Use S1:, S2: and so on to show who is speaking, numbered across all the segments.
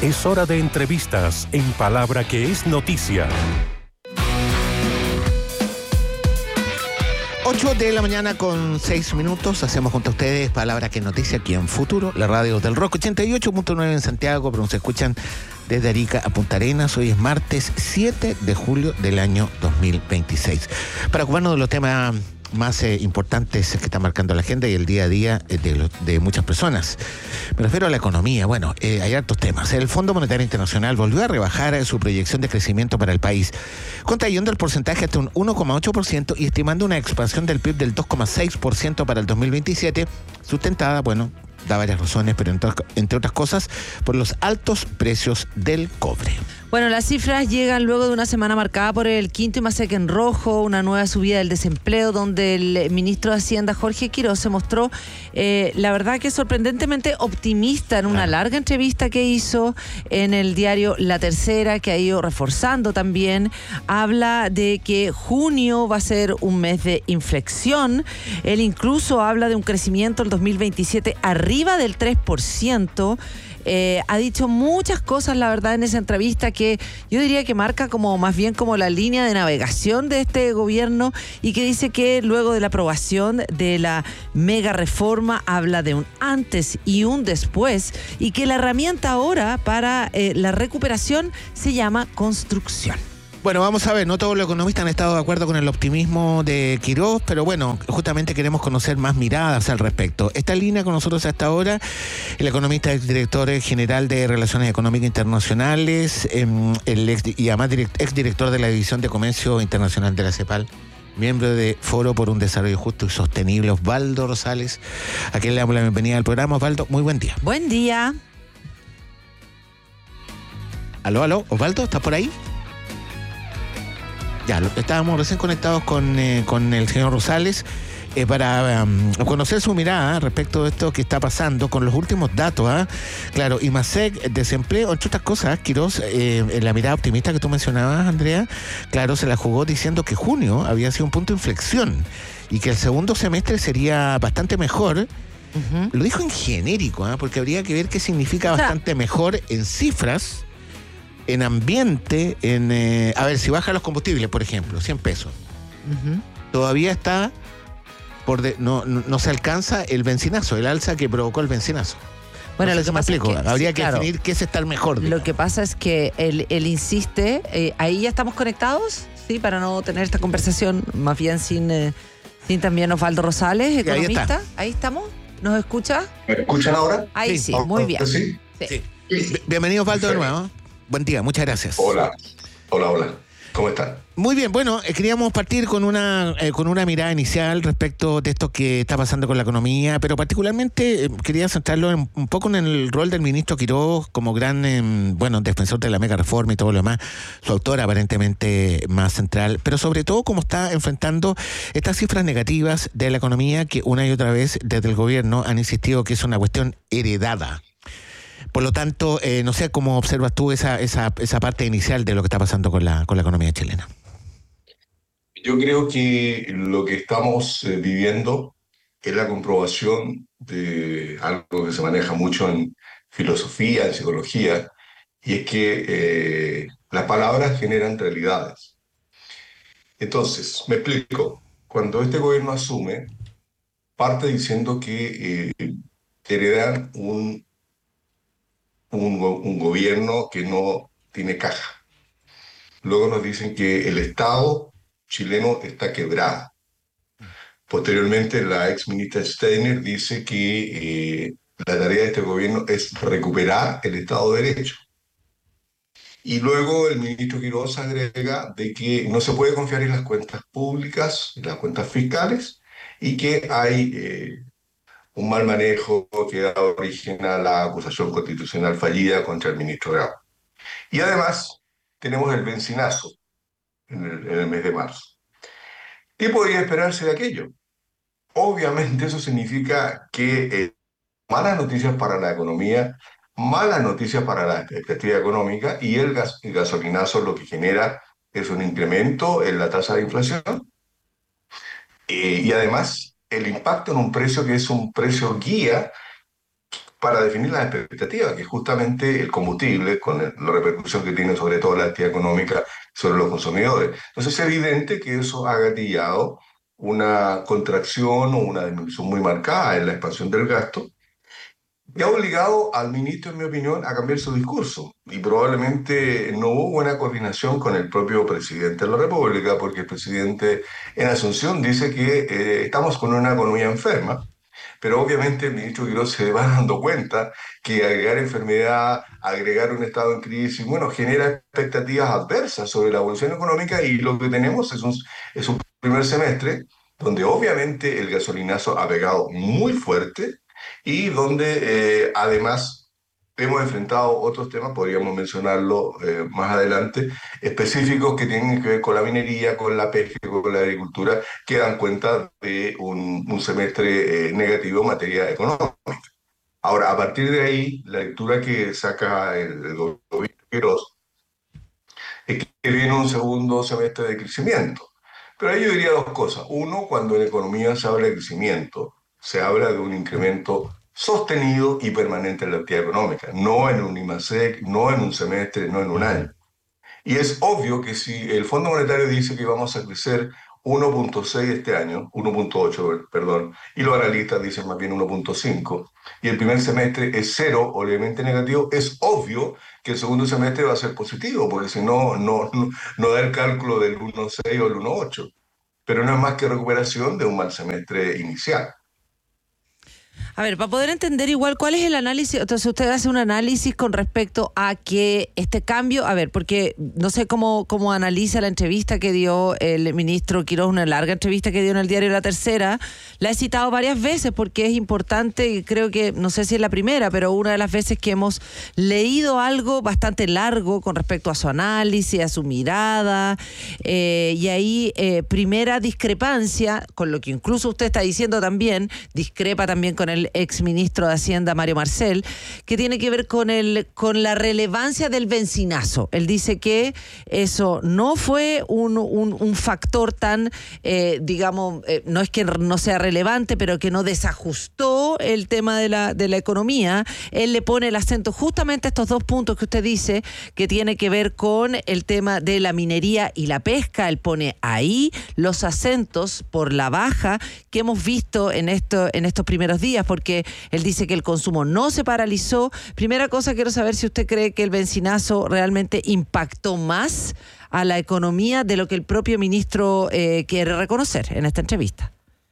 S1: Es hora de entrevistas en Palabra que es Noticia.
S2: 8 de la mañana con 6 minutos. Hacemos junto a ustedes Palabra que es Noticia aquí en Futuro, la radio del Rock 88.9 en Santiago, pero nos escuchan desde Arica a Punta Arenas. Hoy es martes 7 de julio del año 2026. Para ocuparnos de los temas más importantes que están marcando la agenda y el día a día de muchas personas. Me refiero a la economía. Bueno, hay hartos temas. El Fondo Monetario Internacional volvió a rebajar su proyección de crecimiento para el país, contrayendo el porcentaje hasta un 1,8% y estimando una expansión del PIB del 2,6% para el 2027, sustentada, da varias razones, pero entre otras cosas, por los altos precios del cobre.
S3: Bueno, las cifras llegan luego de una semana marcada por el quinto IMASEC en rojo, una nueva subida del desempleo, donde el ministro de Hacienda, Jorge Quiroz, se mostró, la verdad que sorprendentemente optimista en una larga entrevista que hizo en el diario La Tercera, que ha ido reforzando también. Habla de que junio va a ser un mes de inflexión. Él incluso habla de un crecimiento el 2027 arriba del 3%. Ha dicho muchas cosas, la verdad, en esa entrevista que yo diría que marca más bien como la línea de navegación de este gobierno, y que dice que luego de la aprobación de la mega reforma habla de un antes y un después, y que la herramienta ahora para la recuperación se llama construcción.
S2: Bueno, vamos a ver, no todos los economistas han estado de acuerdo con el optimismo de Quiroz, pero justamente queremos conocer más miradas al respecto. Está en línea con nosotros hasta ahora el economista, exdirector general de Relaciones Económicas Internacionales, y además exdirector de la División de Comercio Internacional de la CEPAL, miembro de Foro por un Desarrollo Justo y Sostenible, Osvaldo Rosales, a quien le damos la bienvenida al programa. Osvaldo, muy buen día.
S3: Buen día.
S2: Aló, Osvaldo, ¿estás por ahí? Ya, estábamos recién conectados con el señor Rosales para conocer su mirada respecto de esto que está pasando con los últimos datos. Claro, IMASEC, desempleo, entre otras cosas, Quiroz, en la mirada optimista que tú mencionabas, Andrea, claro, se la jugó diciendo que junio había sido un punto de inflexión y que el segundo semestre sería bastante mejor. Uh-huh. Lo dijo en genérico, porque habría que ver qué significa bastante mejor en cifras, en ambiente, a ver, si bajan los combustibles, por ejemplo, 100 pesos. Uh-huh. Todavía está, no se alcanza el benzinazo, el alza que provocó el benzinazo.
S3: Bueno, lo que pasa es que
S2: habría que definir qué es estar mejor.
S3: Lo que pasa es que él insiste, ahí ya estamos conectados, ¿sí? Para no tener esta conversación más bien sin también Osvaldo Rosales, economista. Ahí estamos, ¿nos escucha?
S4: ¿Me escuchan ahora?
S3: Ahí sí, muy bien.
S4: ¿Sí?
S3: Sí.
S2: Bienvenido, Osvaldo, de nuevo. Buen día, muchas gracias.
S4: Hola. ¿Cómo están?
S2: Muy bien, queríamos partir con una mirada inicial respecto de esto que está pasando con la economía, pero particularmente quería centrarlo un poco en el rol del ministro Quiroz como gran, defensor de la mega reforma y todo lo demás, su autor aparentemente más central, pero sobre todo cómo está enfrentando estas cifras negativas de la economía que una y otra vez desde el gobierno han insistido que es una cuestión heredada. Por lo tanto, no sé cómo observas tú esa parte inicial de lo que está pasando con la economía chilena.
S4: Yo creo que lo que estamos viviendo es la comprobación de algo que se maneja mucho en filosofía, en psicología, y es que las palabras generan realidades. Entonces, me explico. Cuando este gobierno asume, parte diciendo que heredan un gobierno que no tiene caja. Luego nos dicen que el Estado chileno está quebrado. Posteriormente, la ex ministra Steiner dice que la tarea de este gobierno es recuperar el Estado de Derecho. Y luego el ministro Quiroz agrega de que no se puede confiar en las cuentas públicas, en las cuentas fiscales, y que hay un mal manejo que da origen a la acusación constitucional fallida contra el ministro Real. Y además tenemos el benzinazo en el mes de marzo. ¿Qué podría esperarse de aquello? Obviamente eso significa que malas noticias para la economía, malas noticias para la expectativa económica, y el gasolinazo lo que genera es un incremento en la tasa de inflación y además el impacto en un precio que es un precio guía para definir las expectativas, que es justamente el combustible, con la repercusión que tiene sobre todo la actividad económica sobre los consumidores. Entonces es evidente que eso ha gatillado una contracción o una disminución muy marcada en la expansión del gasto, y ha obligado al ministro, en mi opinión, a cambiar su discurso. Y probablemente no hubo buena coordinación con el propio presidente de la República, porque el presidente en Asunción dice que estamos con una economía enferma, pero obviamente el ministro Quirós se va dando cuenta que agregar enfermedad, agregar un estado en crisis, bueno, genera expectativas adversas sobre la evolución económica, y lo que tenemos es un primer semestre donde obviamente el gasolinazo ha pegado muy fuerte y donde además hemos enfrentado otros temas, podríamos mencionarlo más adelante, específicos que tienen que ver con la minería, con la pesca, con la agricultura, que dan cuenta de un semestre negativo en materia económica. Ahora, a partir de ahí, la lectura que saca el gobierno Quirós es que viene un segundo semestre de crecimiento. Pero ahí yo diría dos cosas. Uno, cuando en economía se habla de crecimiento, se habla de un incremento sostenido y permanente en la actividad económica, no en un IMASEC, no en un semestre, no en un año. Y es obvio que si el Fondo Monetario dice que vamos a crecer 1,6 este año, 1,8, perdón, y los analistas dicen más bien 1,5, y el primer semestre es cero o levemente negativo, es obvio que el segundo semestre va a ser positivo, porque si no, no da el cálculo del 1,6 o el 1,8. Pero no es más que recuperación de un mal semestre inicial.
S3: A ver, para poder entender igual cuál es el análisis, entonces usted hace un análisis con respecto a que este cambio, a ver, porque no sé cómo analiza la entrevista que dio el ministro Quirós, una larga entrevista que dio en el diario La Tercera, la he citado varias veces porque es importante y creo que, no sé si es la primera, pero una de las veces que hemos leído algo bastante largo con respecto a su análisis, a su mirada, y ahí primera discrepancia, con lo que incluso usted está diciendo también, discrepa también con el exministro de Hacienda, Mario Marcel, que tiene que ver con la relevancia del bencinazo. Él dice que eso no fue un factor tan, no es que no sea relevante, pero que no desajustó el tema de la economía. Él le pone el acento justamente a estos dos puntos que usted dice, que tiene que ver con el tema de la minería y la pesca. Él pone ahí los acentos por la baja que hemos visto en estos primeros días, porque él dice que el consumo no se paralizó. Primera cosa, quiero saber si usted cree que el bencinazo realmente impactó más a la economía de lo que el propio ministro quiere reconocer en esta entrevista.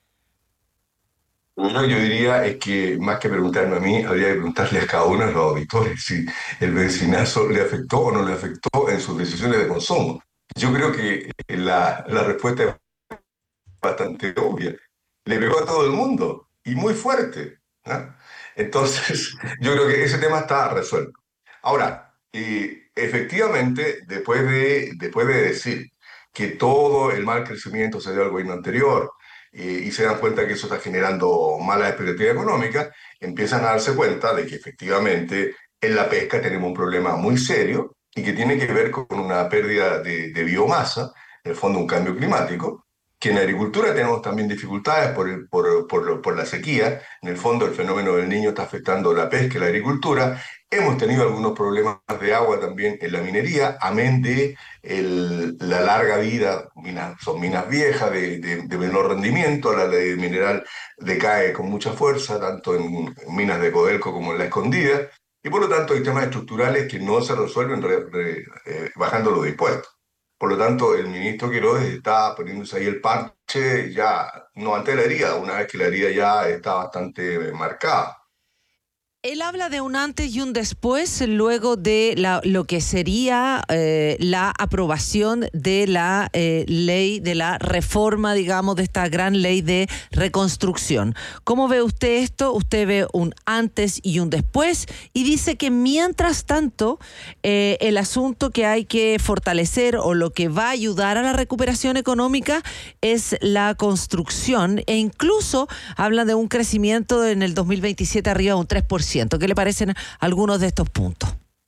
S4: Bueno, yo diría es que más que preguntarme a mí, habría que preguntarle a cada uno de los auditores si el bencinazo le afectó o no le afectó en sus decisiones de consumo. Yo creo que la respuesta es bastante obvia. Le pegó a todo el mundo y muy fuerte, ¿no? Entonces, yo creo que ese tema está resuelto. Ahora, efectivamente, después de decir que todo el mal crecimiento se dio al gobierno anterior, y se dan cuenta que eso está generando malas expectativas económicas, empiezan a darse cuenta de que efectivamente en la pesca tenemos un problema muy serio y que tiene que ver con una pérdida de biomasa, en el fondo un cambio climático, que en la agricultura tenemos también dificultades por la sequía. En el fondo el fenómeno del Niño está afectando la pesca y la agricultura. Hemos tenido algunos problemas de agua también en la minería, amén de la larga vida. Son minas viejas de menor rendimiento, la ley mineral decae con mucha fuerza, tanto en minas de Codelco como en La Escondida, y por lo tanto hay temas estructurales que no se resuelven bajando los impuestos. Por lo tanto, el ministro Quirós está poniéndose ahí el parche ya, no ante la herida, una vez que la herida ya está bastante marcada.
S3: Él habla de un antes y un después luego de lo que sería la aprobación de la ley, de la reforma, digamos, de esta gran ley de reconstrucción. ¿Cómo ve usted esto? Usted ve un antes y un después y dice que mientras tanto el asunto que hay que fortalecer o lo que va a ayudar a la recuperación económica es la construcción, e incluso habla de un crecimiento en el 2027 arriba de un 3%. ¿Qué le parecen algunos de estos puntos?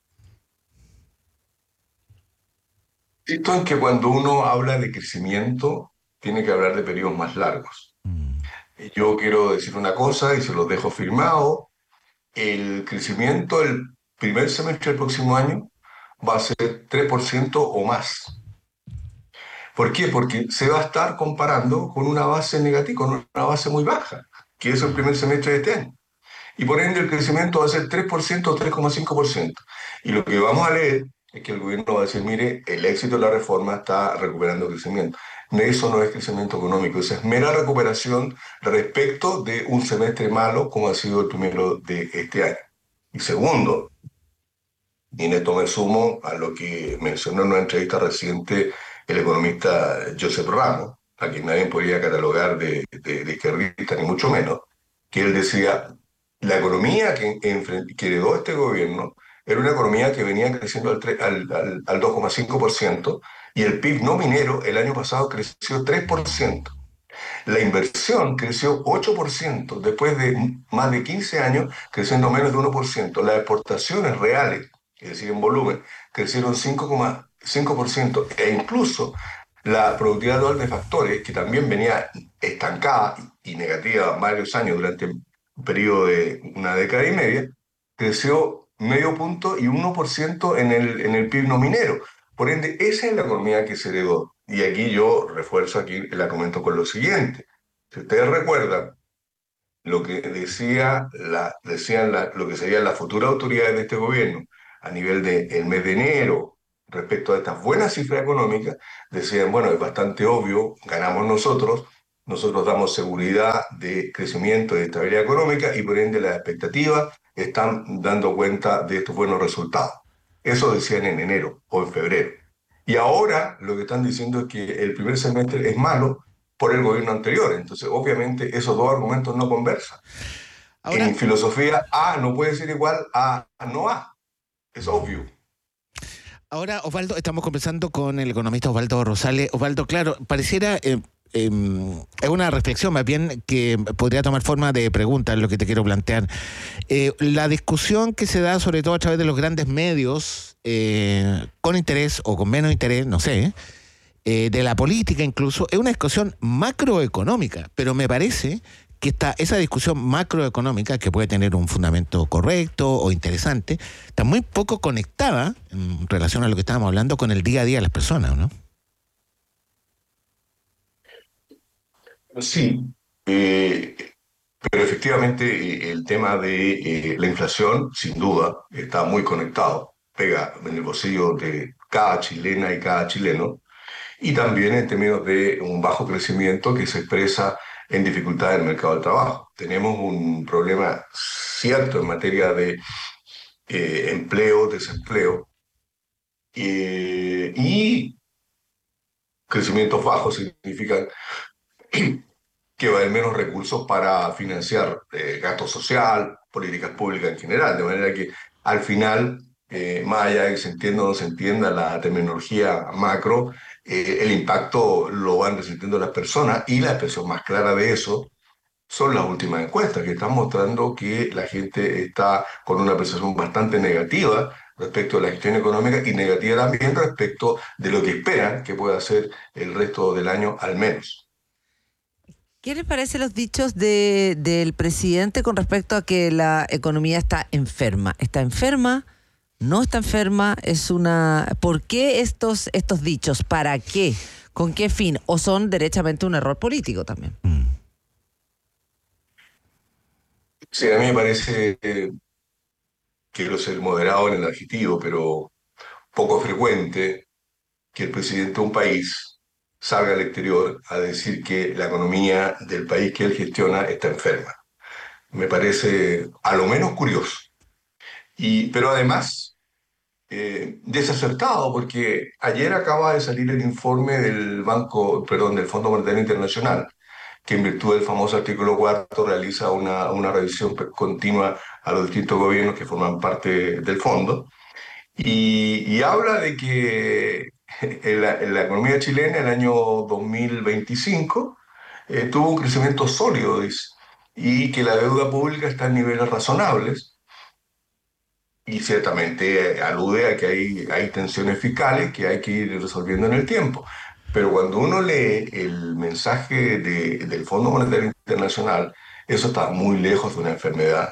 S4: Esto es que cuando uno habla de crecimiento, tiene que hablar de periodos más largos. Yo quiero decir una cosa y se los dejo firmado. el crecimiento del primer semestre del próximo año va a ser 3% o más. ¿Por qué? Porque se va a estar comparando con una base negativa, con una base muy baja, que es el primer semestre de este año. Y por ende el crecimiento va a ser 3% o 3,5%. Y lo que vamos a leer es que el gobierno va a decir, mire, el éxito de la reforma está recuperando crecimiento. Eso no es crecimiento económico, eso es mera recuperación respecto de un semestre malo como ha sido el primero de este año. Y segundo, y en esto me sumo a lo que mencionó en una entrevista reciente el economista Josep Ramos, a quien nadie podría catalogar de izquierdista, ni mucho menos, que él decía, la economía que heredó este gobierno era una economía que venía creciendo al 2,5% y el PIB no minero el año pasado creció 3%. La inversión creció 8% después de más de 15 años creciendo menos de 1%. Las exportaciones reales, es decir, en volumen, crecieron 5,5% e incluso la productividad dual de factores, que también venía estancada y negativa varios años durante un periodo de una década y media, creció medio punto y 1% en el PIB no minero. Por ende, esa es la economía que se heredó. Y aquí yo refuerzo, aquí la comento con lo siguiente. Si ustedes recuerdan lo que lo que serían las futuras autoridades de este gobierno a nivel del mes de enero respecto a estas buenas cifras económicas, decían, bueno, es bastante obvio, ganamos nosotros damos seguridad de crecimiento y de estabilidad económica y por ende las expectativas están dando cuenta de estos buenos resultados. Eso decían en enero o en febrero. Y ahora lo que están diciendo es que el primer semestre es malo por el gobierno anterior. Entonces, obviamente, esos dos argumentos no conversan.
S2: Ahora,
S4: En filosofía, A no puede ser igual a no A. Es obvio.
S2: ahora, Osvaldo, estamos conversando con el economista Osvaldo Rosales. Osvaldo, claro, pareciera... es una reflexión más bien que podría tomar forma de pregunta, lo que te quiero plantear. La discusión que se da sobre todo a través de los grandes medios, con interés o con menos interés, no sé, de la política incluso, es una discusión macroeconómica, pero me parece que esa discusión macroeconómica, que puede tener un fundamento correcto o interesante, está muy poco conectada en relación a lo que estábamos hablando con el día a día de las personas, ¿no?
S4: Sí, pero efectivamente el tema de la inflación, sin duda, está muy conectado, pega en el bolsillo de cada chilena y cada chileno, y también en términos de un bajo crecimiento que se expresa en dificultades en el mercado del trabajo. Tenemos un problema cierto en materia de empleo, desempleo, y crecimientos bajos significan que va a haber menos recursos para financiar gasto social, políticas públicas en general, de manera que al final, más allá de que se entienda o no se entienda la terminología macro, el impacto lo van resintiendo las personas y la expresión más clara de eso son las últimas encuestas que están mostrando que la gente está con una percepción bastante negativa respecto a la gestión económica y negativa también respecto de lo que esperan que pueda ser el resto del año al menos.
S3: ¿Qué les parece los dichos del presidente con respecto a que la economía está enferma? ¿Está enferma? ¿No está enferma? ¿Por qué estos dichos? ¿Para qué? ¿Con qué fin? ¿O son derechamente un error político también?
S4: Sí, a mí me parece, quiero ser moderado en el adjetivo, pero poco frecuente que el presidente de un país salga al exterior a decir que la economía del país que él gestiona está enferma. Me parece a lo menos curioso. Pero además, desacertado, porque ayer acaba de salir el informe del Fondo Monetario Internacional, que en virtud del famoso artículo cuarto realiza una revisión continua a los distintos gobiernos que forman parte del fondo, y habla de que en la economía chilena el año 2025 tuvo un crecimiento sólido, dice, y que la deuda pública está en niveles razonables, y ciertamente alude a que hay tensiones fiscales que hay que ir resolviendo en el tiempo. Pero cuando uno lee el mensaje del Fondo Monetario Internacional, eso está muy lejos de una enfermedad.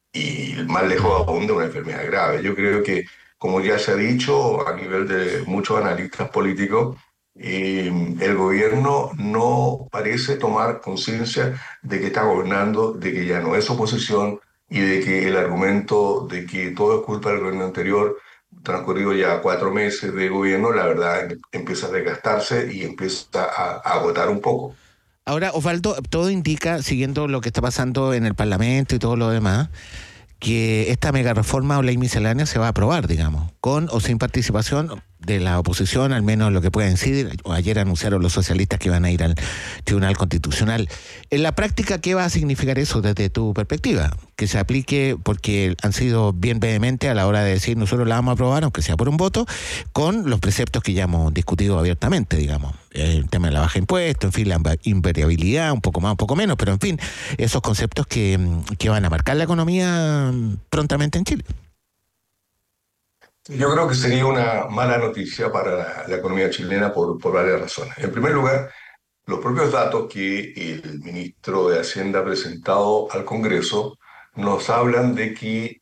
S4: y más lejos aún de una enfermedad grave. Yo creo que, como ya se ha dicho a nivel de muchos analistas políticos, el gobierno no parece tomar conciencia de que está gobernando, de que ya no es oposición y de que el argumento de que todo es culpa del gobierno anterior, transcurrido ya 4 meses de gobierno, la verdad empieza a desgastarse y empieza a agotar un poco.
S2: Ahora, Osvaldo, todo indica, siguiendo lo que está pasando en el Parlamento y todo lo demás, que esta mega reforma o ley miscelánea se va a aprobar, digamos, con o sin participación de la oposición, al menos lo que pueda incidir. Ayer anunciaron los socialistas que van a ir al Tribunal Constitucional. En la práctica, ¿qué va a significar eso desde tu perspectiva? Que se aplique, porque han sido bien vehementes a la hora de decir nosotros la vamos a aprobar, aunque sea por un voto, con los preceptos que ya hemos discutido abiertamente, digamos. El tema de la baja de impuestos, en fin, la invariabilidad, un poco más, un poco menos, pero en fin, esos conceptos que van a marcar la economía prontamente en Chile.
S4: Yo creo que sería una mala noticia para la economía chilena por varias razones. En primer lugar, los propios datos que el ministro de Hacienda ha presentado al Congreso nos hablan de que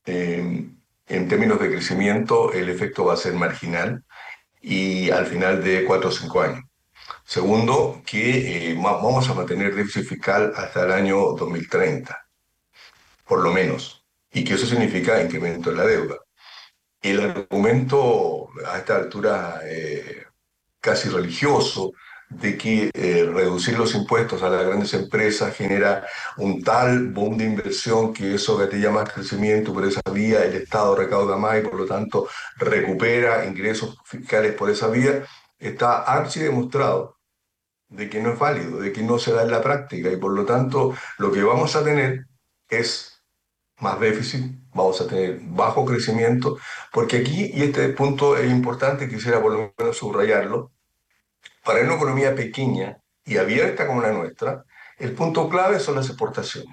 S4: en términos de crecimiento el efecto va a ser marginal y al final de 4 o 5 años. Segundo, que vamos a mantener déficit fiscal hasta el año 2030, por lo menos, y que eso significa incremento en la deuda. El argumento a esta altura casi religioso de que reducir los impuestos a las grandes empresas genera un tal boom de inversión que eso gatilla más crecimiento, por esa vía el Estado recauda más y por lo tanto recupera ingresos fiscales por esa vía, está archi demostrado de que no es válido, de que no se da en la práctica y por lo tanto lo que vamos a tener es más déficit, vamos a tener bajo crecimiento, porque aquí, y este punto es importante, quisiera por lo menos subrayarlo, para una economía pequeña y abierta como la nuestra, el punto clave son las exportaciones.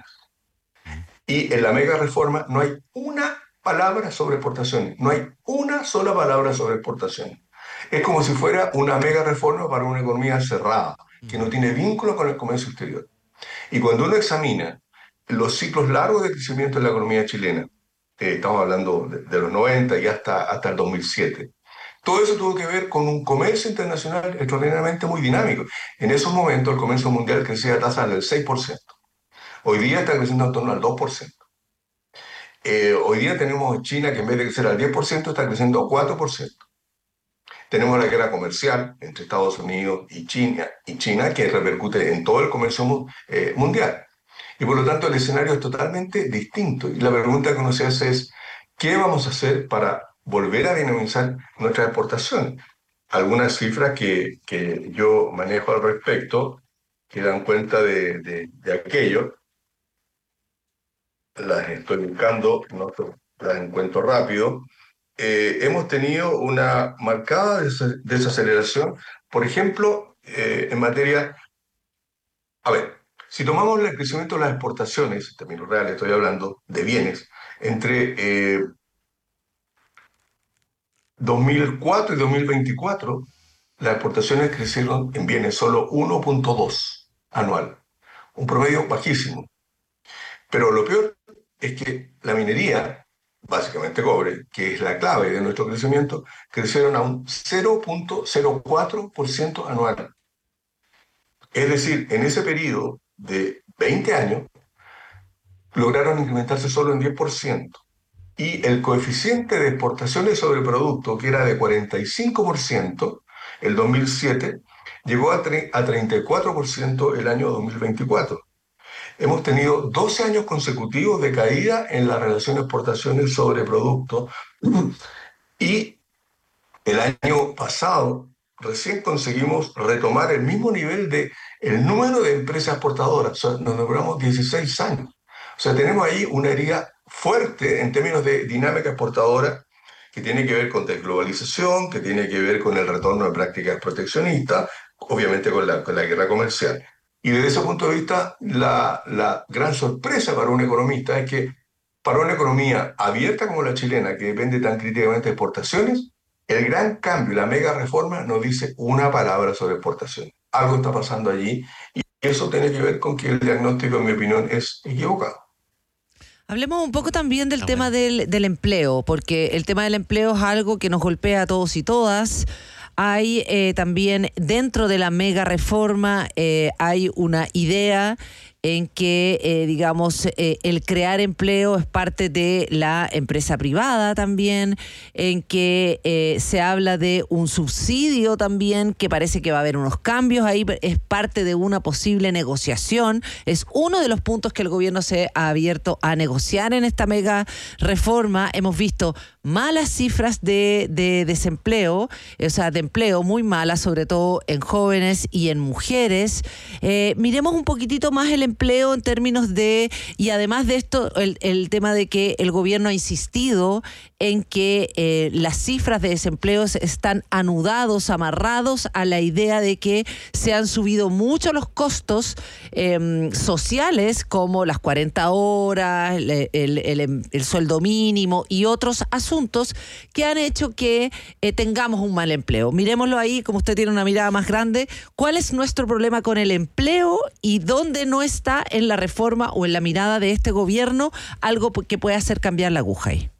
S4: Y en la mega reforma no hay una palabra sobre exportaciones, no hay una sola palabra sobre exportaciones. Es como si fuera una mega reforma para una economía cerrada, que no tiene vínculo con el comercio exterior. Y cuando uno examina los ciclos largos de crecimiento de la economía chilena, estamos hablando de los 90 y hasta el 2007, todo eso tuvo que ver con un comercio internacional extraordinariamente muy dinámico. En esos momentos el comercio mundial crecía a tasa del 6%. Hoy día está creciendo en torno al 2%. Hoy día tenemos China que en vez de crecer al 10% está creciendo al 4%. Tenemos la guerra comercial entre Estados Unidos y China que repercute en todo el comercio mundial. Y por lo tanto el escenario es totalmente distinto. Y la pregunta que uno se hace es, ¿qué vamos a hacer para volver a dinamizar nuestras exportaciones? Algunas cifras que yo manejo al respecto, que dan cuenta de aquello, las estoy buscando, no las encuentro rápido. Hemos tenido una marcada desaceleración, por ejemplo, en materia... A ver, si tomamos el crecimiento de las exportaciones, en términos reales estoy hablando de bienes, entre 2004 y 2024, las exportaciones crecieron en bienes solo 1,2 anual, un promedio bajísimo. Pero lo peor es que la minería, básicamente cobre, que es la clave de nuestro crecimiento, crecieron a un 0,04% anual. Es decir, en ese periodo de 20 años, lograron incrementarse solo en 10%. Y el coeficiente de exportaciones sobre producto, que era de 45% el 2007, llegó a 34% el año 2024. Hemos tenido 12 años consecutivos de caída en la relación de exportaciones sobre producto y el año pasado recién conseguimos retomar el mismo nivel de el número de empresas exportadoras. O sea, nos demoramos 16 años. O sea, tenemos ahí una herida fuerte en términos de dinámica exportadora que tiene que ver con desglobalización, que tiene que ver con el retorno de prácticas proteccionistas, obviamente con la guerra comercial. Y desde ese punto de vista, la gran sorpresa para un economista es que para una economía abierta como la chilena, que depende tan críticamente de exportaciones, el gran cambio, la mega reforma, no dice una palabra sobre exportaciones. Algo está pasando allí y eso tiene que ver con que el diagnóstico, en mi opinión, es equivocado.
S3: Hablemos un poco también del tema del empleo, porque el tema del empleo es algo que nos golpea a todos y todas. Hay también dentro de la mega reforma hay una idea en que, el crear empleo es parte de la empresa privada también, en que se habla de un subsidio también, que parece que va a haber unos cambios ahí, es parte de una posible negociación, es uno de los puntos que el gobierno se ha abierto a negociar en esta mega reforma. Hemos visto malas cifras de desempleo, o sea, de empleo muy malas, sobre todo en jóvenes y en mujeres. Miremos un poquitito más el empleo en términos de, y además de esto, el tema de que el gobierno ha insistido en que las cifras de desempleo están anudados, amarrados a la idea de que se han subido mucho los costos sociales, como las 40 horas, el sueldo mínimo y otros asuntos que han hecho que tengamos un mal empleo. Miremoslo ahí, como usted tiene una mirada más grande, ¿cuál es nuestro problema con el empleo y dónde no está en la reforma o en la mirada de este gobierno algo que pueda hacer cambiar la aguja ahí?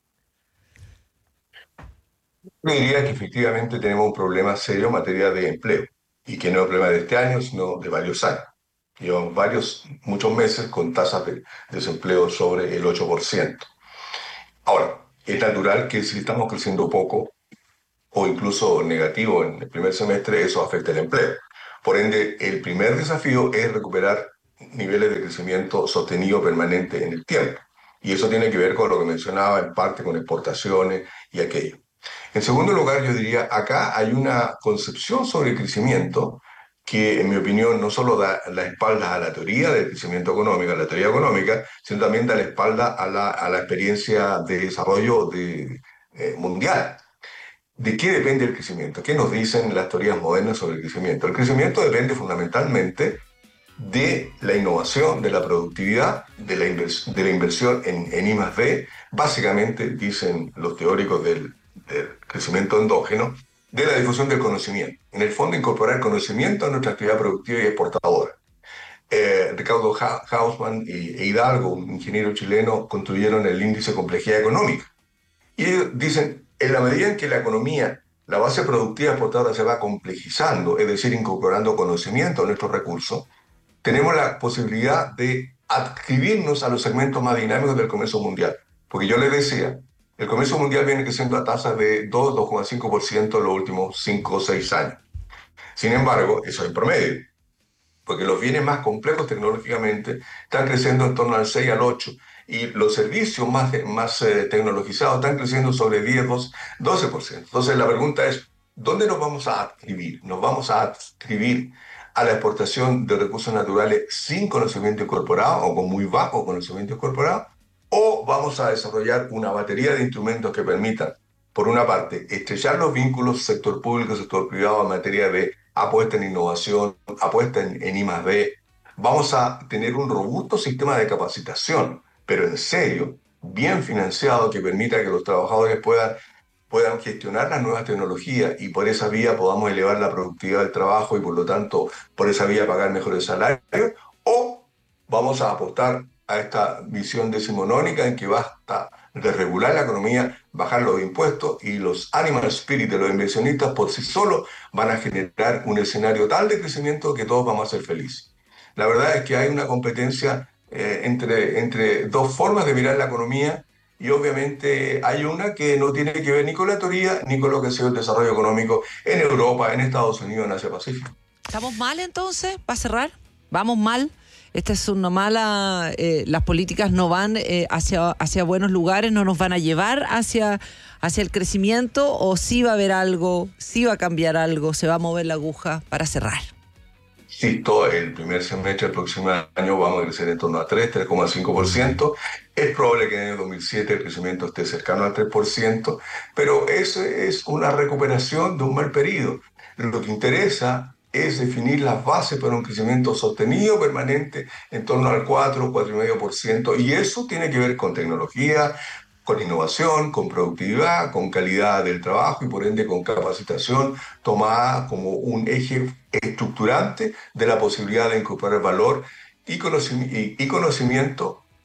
S4: Yo diría que efectivamente tenemos un problema serio en materia de empleo y que no es un problema de este año, sino de varios años. Llevamos muchos meses con tasas de desempleo sobre el 8%. Ahora, es natural que si estamos creciendo poco o incluso negativo en el primer semestre, eso afecta el empleo. Por ende, el primer desafío es recuperar niveles de crecimiento sostenido permanente en el tiempo. Y eso tiene que ver con lo que mencionaba en parte con exportaciones y aquello. En segundo lugar, yo diría, acá hay una concepción sobre el crecimiento que, en mi opinión, no solo da la espalda a la teoría del crecimiento económico, a la teoría económica, sino también da la espalda a la experiencia de desarrollo mundial. ¿De qué depende el crecimiento? ¿Qué nos dicen las teorías modernas sobre el crecimiento? El crecimiento depende fundamentalmente de la innovación, de la productividad, de la inversión en I+D, básicamente, dicen los teóricos del crecimiento endógeno, de la difusión del conocimiento. En el fondo, incorporar conocimiento a nuestra actividad productiva y exportadora. Ricardo Hausmann e Hidalgo, un ingeniero chileno, construyeron el índice de complejidad económica. Y ellos dicen, en la medida en que la economía, la base productiva exportadora se va complejizando, es decir, incorporando conocimiento a nuestros recursos, tenemos la posibilidad de adscribirnos a los segmentos más dinámicos del comercio mundial. Porque yo les decía, el comercio mundial viene creciendo a tasas de 2,5% en los últimos 5 o 6 años. Sin embargo, eso es en promedio, porque los bienes más complejos tecnológicamente están creciendo en torno al 6 al 8, y los servicios más tecnologizados están creciendo sobre 10, 12%. Entonces la pregunta es, ¿dónde nos vamos a adscribir? ¿Nos vamos a adscribir a la exportación de recursos naturales sin conocimiento incorporado o con muy bajo conocimiento incorporado? ¿O vamos a desarrollar una batería de instrumentos que permitan, por una parte, estrechar los vínculos sector público y sector privado en materia de apuesta en innovación, apuesta en I+D? Vamos a tener un robusto sistema de capacitación, pero en serio, bien financiado, que permita que los trabajadores puedan gestionar las nuevas tecnologías y por esa vía podamos elevar la productividad del trabajo y por lo tanto por esa vía pagar mejores salarios. ¿O vamos a apostar a esta visión decimonónica en que basta de regular la economía, bajar los impuestos y los animal spirit de los inversionistas por sí solos van a generar un escenario tal de crecimiento que todos vamos a ser felices? La verdad es que hay una competencia entre dos formas de mirar la economía, y obviamente hay una que no tiene que ver ni con la teoría ni con lo que ha sido el desarrollo económico en Europa, en Estados Unidos, en Asia-Pacífico.
S3: ¿Estamos mal entonces? ¿Va a cerrar? ¿Vamos mal? Esta es una mala... las políticas no van hacia buenos lugares, no nos van a llevar hacia el crecimiento, o sí va a haber algo, sí va a cambiar algo, se va a mover la aguja para cerrar.
S4: Sí, todo el primer semestre del próximo año vamos a crecer en torno a 3,5%. Es probable que en el 2007 el crecimiento esté cercano al 3%, pero eso es una recuperación de un mal periodo. Lo que interesa es definir las bases para un crecimiento sostenido, permanente, en torno al 4, 4,5%, y eso tiene que ver con tecnología, con innovación, con productividad, con calidad del trabajo y por ende con capacitación tomada como un eje estructurante de la posibilidad de incorporar valor y conocimiento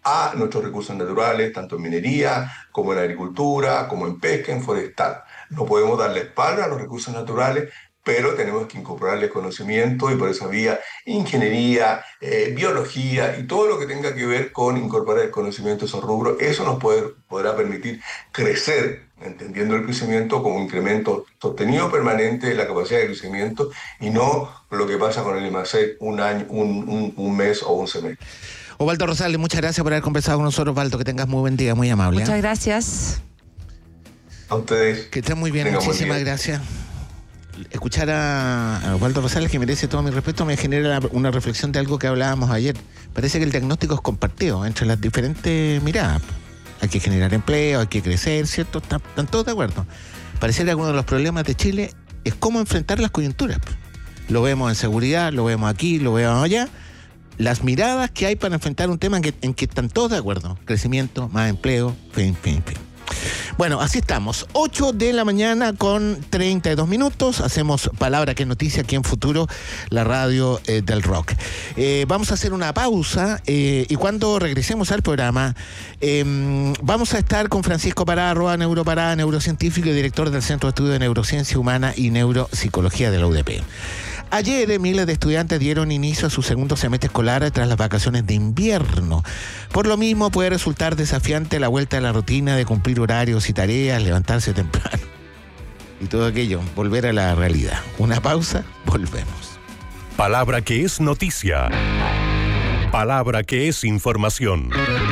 S4: a nuestros recursos naturales, tanto en minería, como en agricultura, como en pesca, en forestal. No podemos darle espalda a los recursos naturales, pero tenemos que incorporarles conocimiento y por esa vía ingeniería, biología y todo lo que tenga que ver con incorporar el conocimiento a esos rubros. Eso nos podrá permitir crecer, entendiendo el crecimiento como un incremento sostenido permanente de la capacidad de crecimiento y no lo que pasa con el IMASEC un año, un mes o un semestre.
S2: Osvaldo Rosales, muchas gracias por haber conversado con nosotros, Osvaldo. Que tengas muy buen día, muy amable.
S3: Muchas gracias.
S4: A ustedes.
S2: Que estén muy bien, muchísimas gracias. Escuchar a Osvaldo Rosales, que merece todo mi respeto, me genera una reflexión de algo que hablábamos ayer. Parece que el diagnóstico es compartido entre las diferentes miradas. Hay que generar empleo, hay que crecer, ¿cierto? Están todos de acuerdo. Parece que uno de los problemas de Chile es cómo enfrentar las coyunturas. Lo vemos en seguridad, lo vemos aquí, lo vemos allá. Las miradas que hay para enfrentar un tema en que están todos de acuerdo. Crecimiento, más empleo, fin. Bueno, así estamos. 8 de la mañana con 32 minutos. Hacemos Palabra que es Noticia aquí en Futuro, la radio del rock. Vamos a hacer una pausa y cuando regresemos al programa vamos a estar con Francisco Pará, @Neuropará, neurocientífico y director del Centro de Estudio de Neurociencia Humana y Neuropsicología de la UDP. Ayer miles de estudiantes dieron inicio a su segundo semestre escolar tras las vacaciones de invierno. Por lo mismo puede resultar desafiante la vuelta a la rutina de cumplir horarios y tareas, levantarse temprano y todo aquello, volver a la realidad. Una pausa, volvemos.
S1: Palabra que es noticia. Palabra que es información.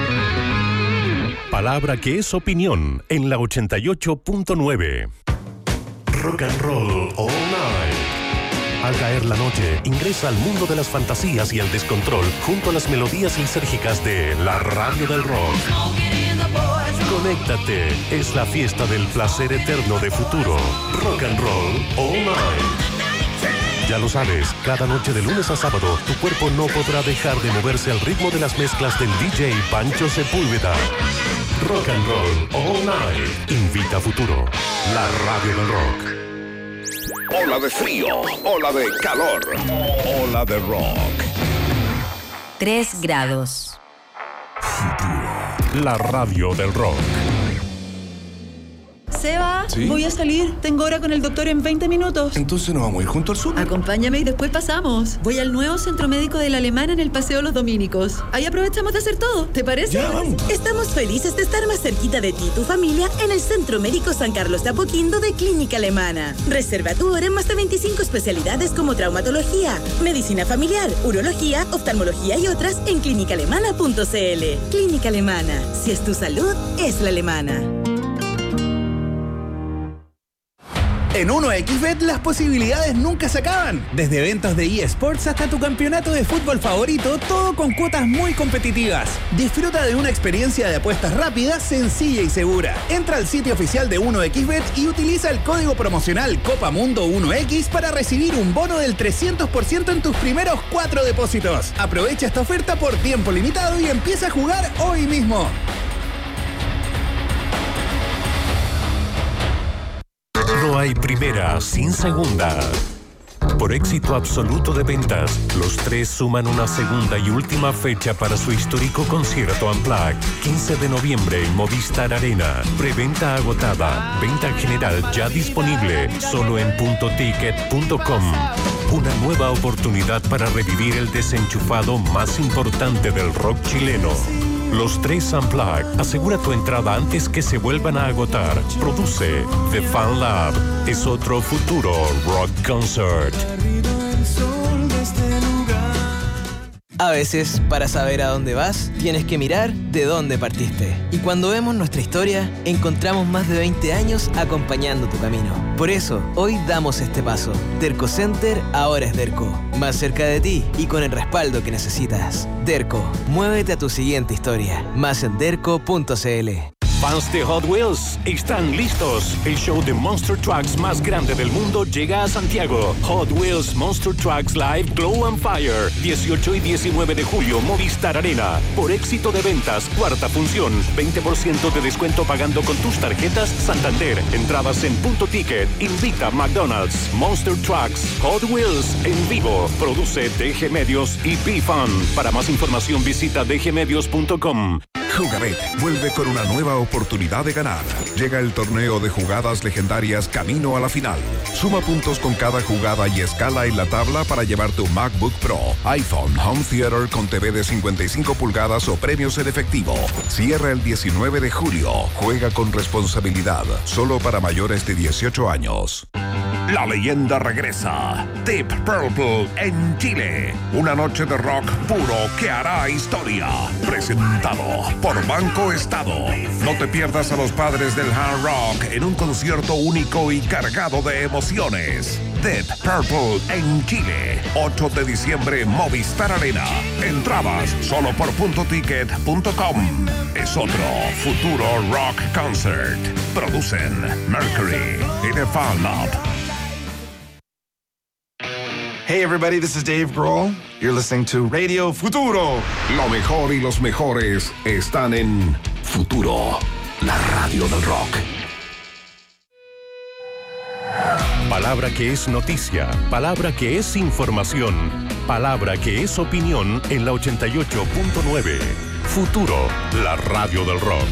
S1: Palabra que es opinión en la 88.9. Rock and roll all night. Al caer la noche, ingresa al mundo de las fantasías y el descontrol junto a las melodías lisérgicas de la radio del rock. Conéctate, es la fiesta del placer eterno de Futuro. Rock and roll all night. Ya lo sabes, cada noche de lunes a sábado, tu cuerpo no podrá dejar de moverse al ritmo de las mezclas del DJ Pancho Sepúlveda. Rock and roll all night. Invita a Futuro, la radio del rock.
S5: Ola de frío, ola de calor, ola de rock.
S6: 3 grados.
S1: La radio del rock.
S7: Seba,
S5: ¿Sí?
S7: Voy a salir. Tengo hora con el doctor en 20 minutos.
S5: Entonces nos vamos a ir junto al sur.
S7: Acompáñame y después pasamos. Voy al nuevo centro médico de la Alemana en el Paseo Los Dominicos. Ahí aprovechamos de hacer todo. ¿Te parece?
S5: Ya, vamos.
S8: Estamos felices de estar más cerquita de ti y tu familia en el Centro Médico San Carlos de Apoquindo de Clínica Alemana. Reserva tu hora en más de 25 especialidades como traumatología, medicina familiar, urología, oftalmología y otras en clínicaalemana.cl. Clínica Alemana. Si es tu salud, es la alemana.
S9: En 1xBet las posibilidades nunca se acaban. Desde eventos de eSports hasta tu campeonato de fútbol favorito, todo con cuotas muy competitivas. Disfruta de una experiencia de apuestas rápida, sencilla y segura. Entra al sitio oficial de 1xBet y utiliza el código promocional COPAMUNDO1X para recibir un bono del 300% en tus primeros 4 depósitos. Aprovecha esta oferta por tiempo limitado y empieza a jugar hoy mismo.
S1: No hay primera sin segunda. Por éxito absoluto de ventas, los tres suman una segunda y última fecha para su histórico concierto Unplugged. 15 de noviembre en Movistar Arena. Preventa agotada. Venta general ya disponible. Solo en puntoticket.com. Una nueva oportunidad para revivir el desenchufado más importante del rock chileno. Los tres Unplugged. Asegura tu entrada antes que se vuelvan a agotar. Produce The Fan Lab. Es otro Futuro Rock Concert.
S10: A veces, para saber a dónde vas, tienes que mirar de dónde partiste. Y cuando vemos nuestra historia, encontramos más de 20 años acompañando tu camino. Por eso, hoy damos este paso. Derco Center ahora es Derco. Más cerca de ti y con el respaldo que necesitas. Derco, muévete a tu siguiente historia. Más en derco.cl.
S1: Fans de Hot Wheels, ¿están listos? El show de Monster Trucks más grande del mundo llega a Santiago. Hot Wheels Monster Trucks Live Glow and Fire, 18 y 19 de julio, Movistar Arena. Por éxito de ventas, cuarta función, 20% de descuento pagando con tus tarjetas Santander. Entradas en Punto Ticket. Invita McDonald's. Monster Trucks Hot Wheels en vivo. Produce DG Medios y B-Fun. Para más información visita dgmedios.com.
S5: Jugabet vuelve con una nueva oportunidad de ganar. Llega el torneo de jugadas legendarias camino a la final. Suma puntos con cada jugada y escala en la tabla para llevar tu MacBook Pro, iPhone, Home Theater con TV de 55 pulgadas o premios en efectivo. Cierra el 19 de julio. Juega con responsabilidad. Solo para mayores de 18 años. La leyenda regresa. Deep Purple en Chile. Una noche de rock puro que hará historia. Presentado por Banco Estado. No te pierdas a los padres del hard rock en un concierto único y cargado de emociones. Deep Purple en Chile. 8 de diciembre, Movistar Arena. Entradas solo por puntoticket.com. Es otro futuro rock concert. Producen Mercury y The Fan Lab.
S11: Hey everybody, this is Dave Grohl. You're listening to Radio Futuro.
S5: Lo mejor y los mejores están en Futuro, la radio del rock.
S1: Palabra que es noticia, palabra que es información, palabra que es opinión en la 88.9. Futuro, la radio del rock.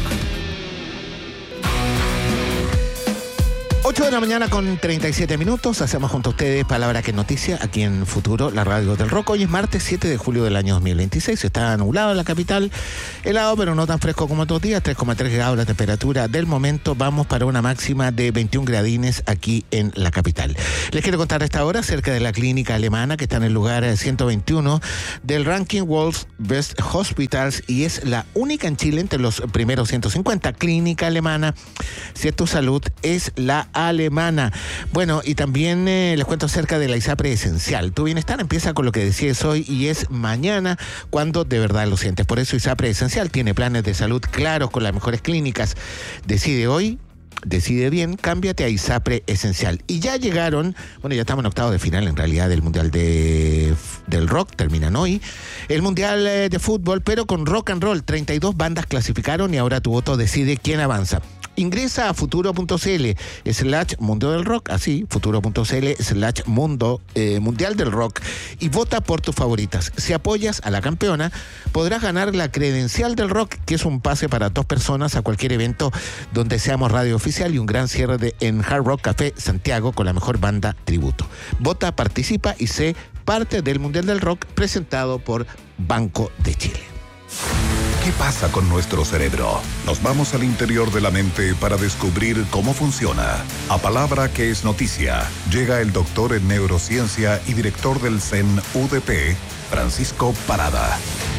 S2: 8 de la mañana con 37 minutos. Hacemos junto a ustedes Palabra que es noticia aquí en Futuro, la radio del rock. Hoy es martes 7 de julio del año 2026. Está nublado en la capital, helado pero no tan fresco como otros días. 3,3 grados la temperatura del momento. Vamos para una máxima de 21 gradines aquí en la capital. Les quiero contar a esta hora acerca de la clínica alemana que está en el lugar 121 del ranking World's Best Hospitals y es la única en Chile entre los primeros 150. Clínica alemana, si es tu salud, es la alemana. Bueno, y también les cuento acerca de la ISAPRE Esencial. Tu bienestar empieza con lo que decides hoy y es mañana cuando de verdad lo sientes. Por eso ISAPRE Esencial tiene planes de salud claros con las mejores clínicas. Decide hoy, decide bien, cámbiate a ISAPRE Esencial. Y ya llegaron, bueno, ya estamos en octavos de final en realidad del Mundial del Rock, terminan hoy. El Mundial de Fútbol, pero con rock and roll. 32 bandas clasificaron y ahora tu voto decide quién avanza. Ingresa a futuro.cl/Mundo del Rock, así, futuro.cl/Mundo Mundial del Rock y vota por tus favoritas. Si apoyas a la campeona, podrás ganar la credencial del rock, que es un pase para 2 personas a cualquier evento donde seamos radio oficial y un gran cierre en Hard Rock Café Santiago con la mejor banda tributo. Vota, participa y sé parte del Mundial del Rock presentado por Banco de Chile.
S5: ¿Qué pasa con nuestro cerebro? Nos vamos al interior de la mente para descubrir cómo funciona. A Palabra que es noticia, llega el doctor en neurociencia y director del CEN UDP, Francisco Parada.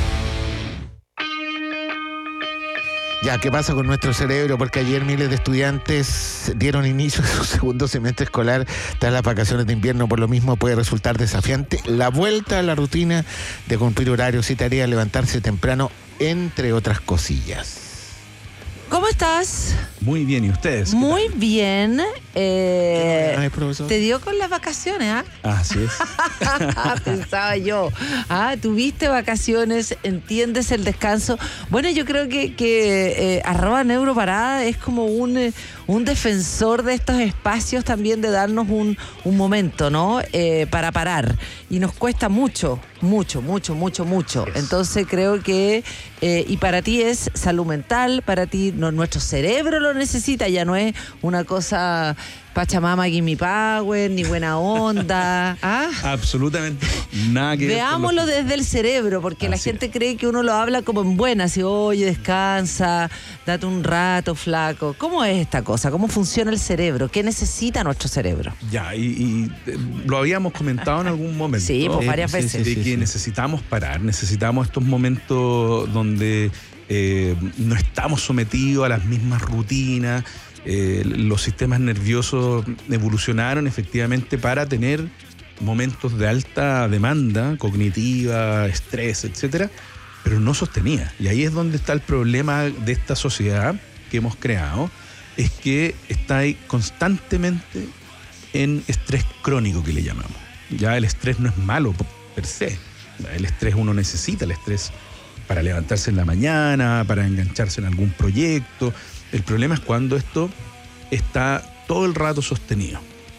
S2: Ya, ¿qué pasa con nuestro cerebro? Porque ayer miles de estudiantes dieron inicio a su segundo semestre escolar tras las vacaciones de invierno. Por lo mismo puede resultar desafiante la vuelta a la rutina de cumplir horarios y tareas, levantarse temprano, entre otras cosillas.
S3: ¿Cómo estás?
S12: Muy bien, ¿y ustedes?
S3: Muy bien.
S2: Profesor?
S3: Te dio con las vacaciones, ¿ah?
S12: Así es.
S3: Pensaba yo. Tuviste vacaciones, entiendes el descanso. Bueno, yo creo que @neuroparada es como un defensor de estos espacios también de darnos un momento, ¿no? Para parar. Y nos cuesta mucho. Entonces creo que, y para ti es salud mental, para ti nuestro cerebro lo necesita, ya no es una cosa Pachamama, Gimme Power, ni buena onda.
S12: Absolutamente nada que ver.
S3: Veámoslo desde el cerebro, porque la gente cree que uno lo habla como en buena, así, oye, descansa, date un rato, flaco. ¿Cómo es esta cosa? ¿Cómo funciona el cerebro? ¿Qué necesita nuestro cerebro?
S12: Ya, y lo habíamos comentado en algún momento.
S3: Sí, pues varias veces.
S12: De que necesitamos parar, necesitamos estos momentos donde no estamos sometidos a las mismas rutinas. Los sistemas nerviosos evolucionaron efectivamente para tener momentos de alta demanda cognitiva, estrés, etcétera, pero no sostenía. Y ahí es donde está el problema de esta sociedad, que hemos creado es que estáis constantemente en estrés crónico, que le llamamos. Ya el estrés no es malo per se. El estrés, uno necesita el estrés para levantarse en la mañana, para engancharse en algún proyecto. El problema es cuando esto está todo el rato sostenido.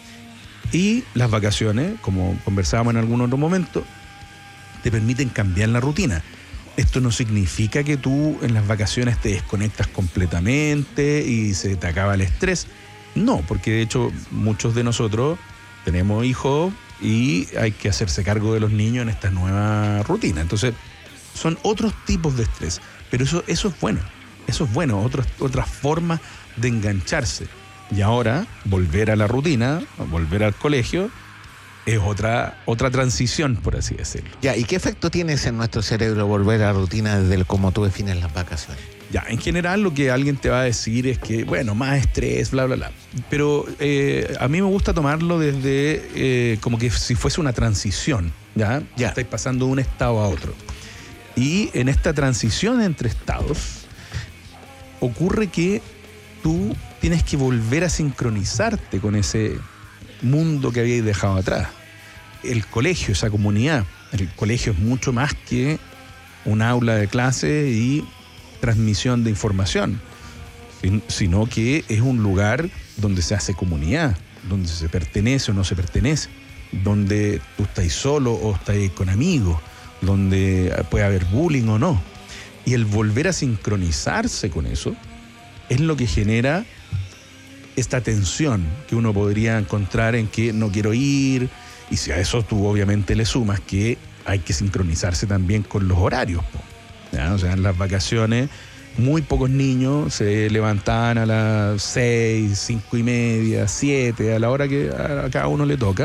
S12: Y las vacaciones, como conversábamos en algún otro momento, te permiten cambiar la rutina. Esto no significa que tú en las vacaciones te desconectas completamente y se te acaba el estrés. No, porque de hecho muchos de nosotros tenemos hijos y hay que hacerse cargo de los niños en esta nueva rutina. Entonces, son otros tipos de estrés. Pero eso es bueno. Eso es bueno, otras formas de engancharse. Y ahora, volver a la rutina, volver al colegio, es otra transición, por así decirlo.
S2: Ya, ¿y qué efecto tienes en nuestro cerebro volver a la rutina desde como tú defines las vacaciones?
S12: Ya, en general lo que alguien te va a decir es que, bueno, más estrés, bla, bla, bla. Pero a mí me gusta tomarlo desde como que si fuese una transición, ¿ya? Estáis pasando de un estado a otro. Y en esta transición entre estados ocurre que tú tienes que volver a sincronizarte con ese mundo que habíais dejado atrás. El colegio, esa comunidad. El colegio es mucho más que un aula de clase y transmisión de información, sino que es un lugar donde se hace comunidad, donde se pertenece o no se pertenece, donde tú estás solo o estás con amigos, donde puede haber bullying o no. Y el volver a sincronizarse con eso es lo que genera esta tensión que uno podría encontrar en que no quiero ir, y si a eso tú obviamente le sumas que hay que sincronizarse también con los horarios, ¿ya? O sea, en las vacaciones muy pocos niños se levantaban a las 6, 5:30, 7, a la hora que a cada uno le toca,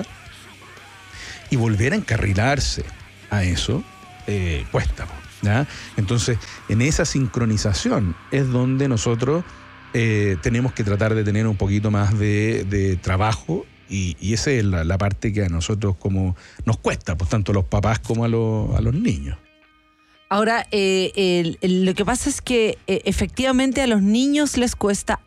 S12: y volver a encarrilarse a eso cuesta, ¿ya? Entonces, en esa sincronización es donde nosotros tenemos que tratar de tener un poquito más de trabajo, y esa es la parte que a nosotros como nos cuesta, pues tanto a los papás como a los niños.
S3: Ahora, lo que pasa es que efectivamente a los niños les cuesta,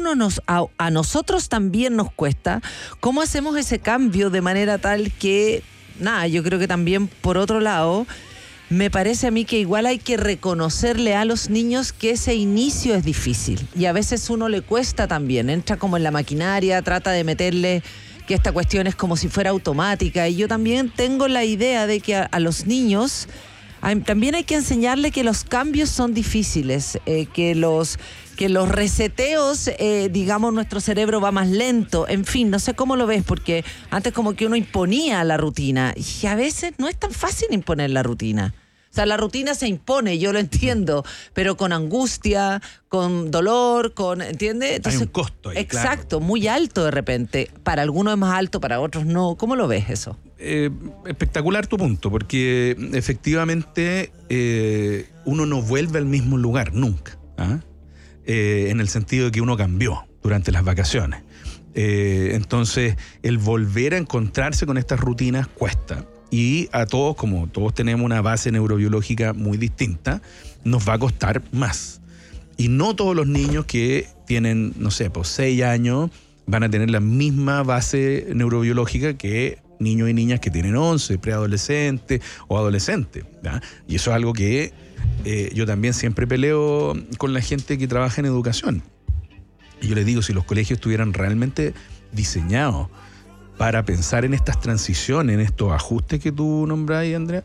S3: a nosotros también nos cuesta. ¿Cómo hacemos ese cambio de manera tal que, yo creo que también por otro lado, me parece a mí que igual hay que reconocerle a los niños que ese inicio es difícil y a veces uno le cuesta también, entra como en la maquinaria, trata de meterle que esta cuestión es como si fuera automática, y yo también tengo la idea de que a los niños también hay que enseñarle que los cambios son difíciles, que los reseteos, digamos, nuestro cerebro va más lento. En fin, no sé cómo lo ves, porque antes como que uno imponía la rutina y a veces no es tan fácil imponer la rutina. O sea, la rutina se impone, yo lo entiendo, pero con angustia, con dolor, ¿entiendes? Entonces,
S12: hay un costo ahí,
S3: exacto,
S12: claro.
S3: Muy alto de repente. Para algunos es más alto, para otros no. ¿Cómo lo ves eso?
S12: Espectacular tu punto, porque efectivamente uno no vuelve al mismo lugar nunca, ¿ah? En el sentido de que uno cambió durante las vacaciones. Entonces, el volver a encontrarse con estas rutinas cuesta. Y a todos, como todos tenemos una base neurobiológica muy distinta, nos va a costar más. Y no todos los niños que tienen, 6 años van a tener la misma base neurobiológica que niños y niñas que tienen 11, preadolescentes o adolescentes, ¿ya? Y eso es algo que yo también siempre peleo con la gente que trabaja en educación. Y yo les digo, si los colegios estuvieran realmente diseñados para pensar en estas transiciones, en estos ajustes que tú nombrás, Andrea,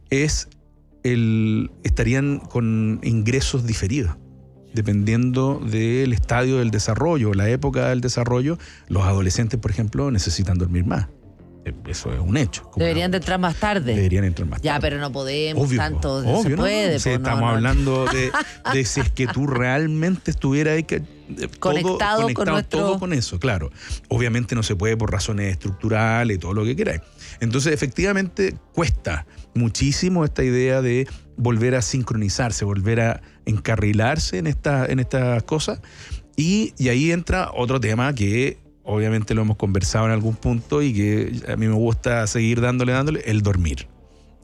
S12: estarían con ingresos diferidos. Dependiendo del estadio del desarrollo, la época del desarrollo, los adolescentes, por ejemplo, necesitan dormir más. Eso es un hecho.
S3: Deberían de entrar más tarde.
S12: Deberían entrar más tarde.
S3: Ya, pero no podemos
S12: obvio,
S3: tanto.
S12: Obvio,
S3: se puede.
S12: No. Sí, estamos hablando de si es que tú realmente estuvieras ahí conectado con todo con eso, claro. Obviamente no se puede por razones estructurales y todo lo que queráis. Entonces, efectivamente, cuesta muchísimo esta idea de volver a sincronizarse, volver a encarrilarse en estas cosas. Y ahí entra otro tema que obviamente lo hemos conversado en algún punto y que a mí me gusta seguir dándole, el dormir.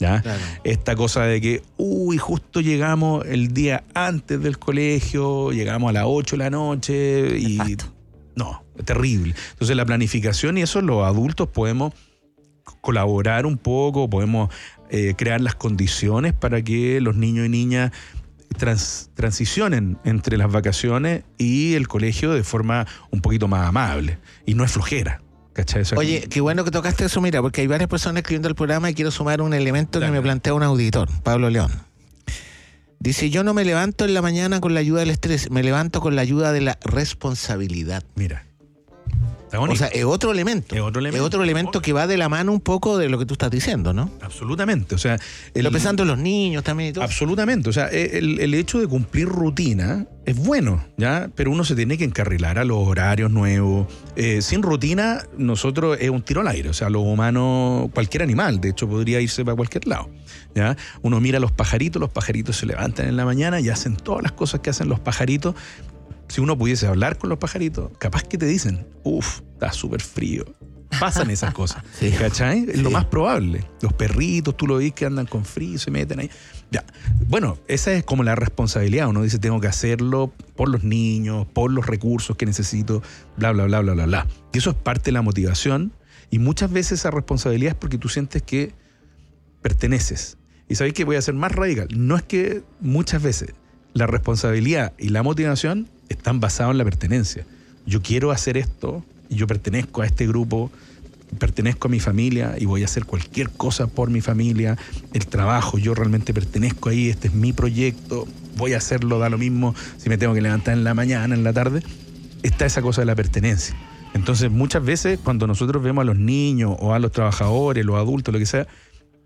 S12: ¿ya?
S2: Claro.
S12: Esta cosa de que, justo llegamos el día antes del colegio, llegamos a las 8 de la noche y...
S3: Exacto.
S12: No, es terrible. Entonces la planificación y eso los adultos podemos colaborar un poco, podemos crear las condiciones para que los niños y niñas transicionen entre las vacaciones y el colegio de forma un poquito más amable. Y no es flojera. ¿Cachai?
S2: Oye, qué bueno que tocaste eso, mira, porque hay varias personas escribiendo el programa y quiero sumar un elemento que me plantea un auditor, Pablo León. Dice, yo no me levanto en la mañana con la ayuda del estrés, me levanto con la ayuda de la responsabilidad.
S12: Mira.
S2: O sea, es otro elemento. Es otro elemento que va de la mano un poco de lo que tú estás diciendo, ¿no?
S12: Absolutamente. O sea,
S2: lo pensando en los niños también y todo.
S12: Absolutamente. O sea, el hecho de cumplir rutina es bueno, ¿ya? Pero uno se tiene que encarrilar a los horarios nuevos. Sin rutina, nosotros es un tiro al aire. O sea, los humanos, cualquier animal, de hecho, podría irse para cualquier lado, ¿ya? Uno mira a los pajaritos se levantan en la mañana y hacen todas las cosas que hacen los pajaritos. Si uno pudiese hablar con los pajaritos, capaz que te dicen, está súper frío. Pasan esas cosas.
S2: Sí.
S12: ¿Cachai? Es lo más probable. Los perritos, tú lo ves que andan con frío, se meten ahí. Ya. Bueno, esa es como la responsabilidad. Uno dice, tengo que hacerlo por los niños, por los recursos que necesito, bla, bla, bla, bla, bla, bla. Y eso es parte de la motivación. Y muchas veces esa responsabilidad es porque tú sientes que perteneces. Y sabéis que voy a ser más radical. No es que muchas veces la responsabilidad y la motivación están basados en la pertenencia. Yo quiero hacer esto y yo pertenezco a este grupo, pertenezco a mi familia y voy a hacer cualquier cosa por mi familia. El trabajo, yo realmente pertenezco ahí, este es mi proyecto, voy a hacerlo, da lo mismo si me tengo que levantar en la mañana, en la tarde. Está esa cosa de la pertenencia. Entonces muchas veces cuando nosotros vemos a los niños o a los trabajadores, los adultos, lo que sea,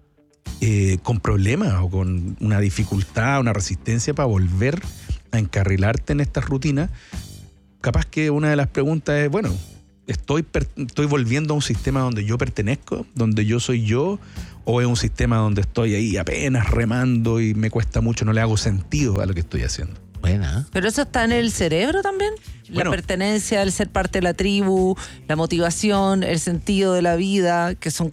S12: con problemas o con una dificultad, una resistencia para volver a encarrilarte en estas rutinas, capaz que una de las preguntas es, bueno, ¿estoy volviendo a un sistema donde yo pertenezco, donde yo soy yo, o es un sistema donde estoy ahí apenas remando y me cuesta mucho, no le hago sentido a lo que estoy haciendo?
S2: Buena.
S3: Pero eso está en el cerebro también. La pertenencia, el ser parte de la tribu, la motivación, el sentido de la vida, que son